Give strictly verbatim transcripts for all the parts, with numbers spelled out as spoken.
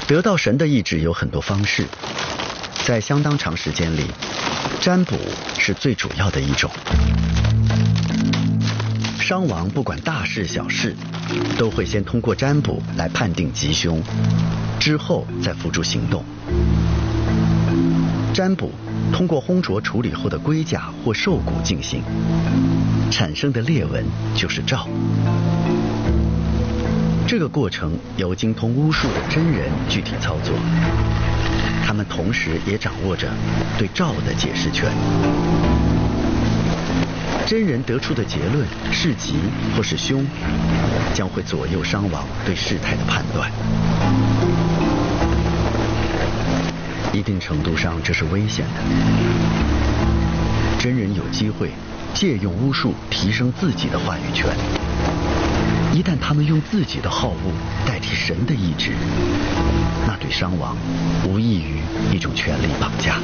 得到神的意志有很多方式，在相当长时间里，占卜是最主要的一种。商王不管大事小事，都会先通过占卜来判定吉凶，之后再付诸行动。占卜通过烘灼处理后的龟甲或兽骨进行，产生的裂纹就是兆。这个过程由精通巫术的真人具体操作，他们同时也掌握着对兆的解释权。真人得出的结论是吉或是凶，将会左右商王对事态的判断。一定程度上，这是危险的。真人有机会借用巫术提升自己的话语权。一旦他们用自己的好恶代替神的意志，那对商王无异于一种权力绑架。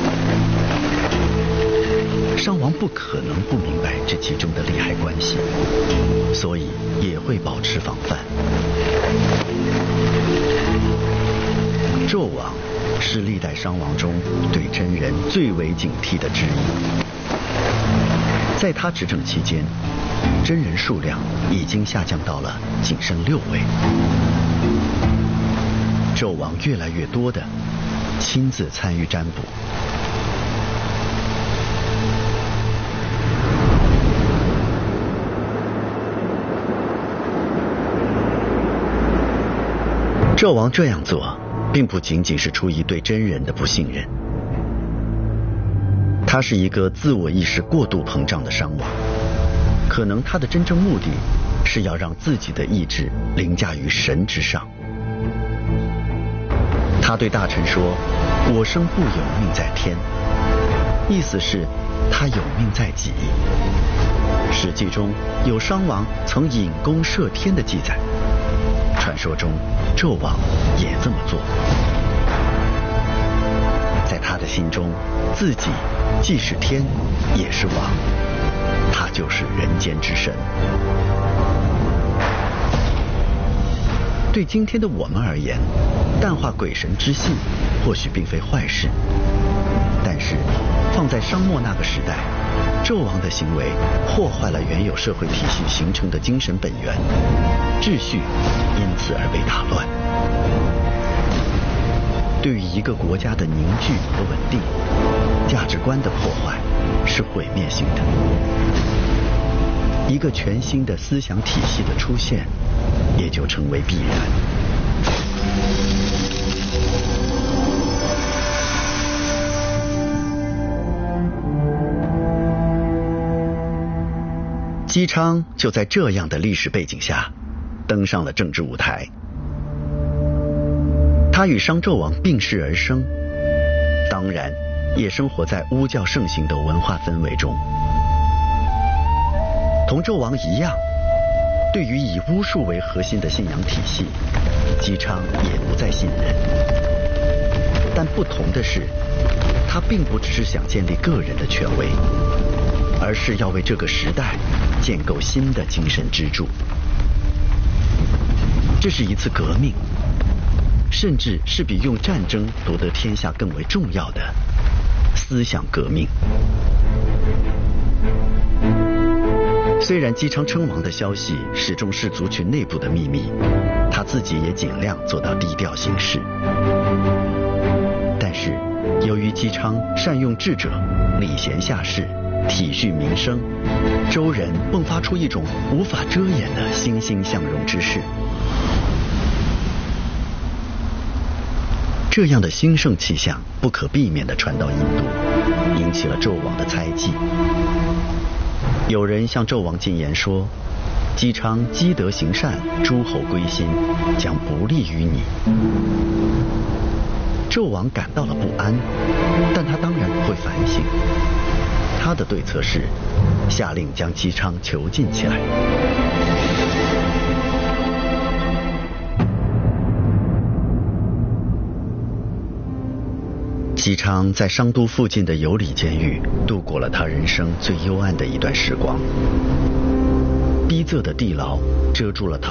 商王不可能不明白这其中的利害关系，所以也会保持防范。纣王是历代商王中对真人最为警惕的之一。在他执政期间，真人数量已经下降到了仅剩六位。纣王越来越多的亲自参与占卜。纣王这样做，并不仅仅是出于对真人的不信任，他是一个自我意识过度膨胀的商王。可能他的真正目的是要让自己的意志凌驾于神之上。他对大臣说：“我生不有命在天”，意思是他有命在己。史记中有商王曾引弓射天的记载，传说中纣王也这么做。在他的心中，自己既是天也是王，他就是人间之神。对今天的我们而言，淡化鬼神之信或许并非坏事，但是放在商末那个时代，纣王的行为破坏了原有社会体系形成的精神本源，秩序因此而被打乱。对于一个国家的凝聚和稳定，价值观的破坏是毁灭性的。一个全新的思想体系的出现，也就成为必然。姬昌就在这样的历史背景下登上了政治舞台。他与商纣王并世而生，当然也生活在巫教盛行的文化氛围中。同纣王一样，对于以巫术为核心的信仰体系，姬昌也不再信任。但不同的是，他并不只是想建立个人的权威，而是要为这个时代建构新的精神支柱。这是一次革命，甚至是比用战争夺得天下更为重要的思想革命。虽然姬昌称王的消息始终是族群内部的秘密，他自己也尽量做到低调行事。但是由于姬昌善用智者，礼贤下士，体恤民生，周人迸发出一种无法遮掩的欣欣向荣之势。这样的兴盛气象不可避免地传到印度，引起了纣王的猜忌。有人向纣王进言说，姬昌积德行善，诸侯归心，将不利于你。纣王感到了不安，但他当然不会反省。他的对策是下令将姬昌囚禁起来。姬昌在商都附近的有里监狱度过了他人生最幽暗的一段时光。逼仄的地牢遮住了他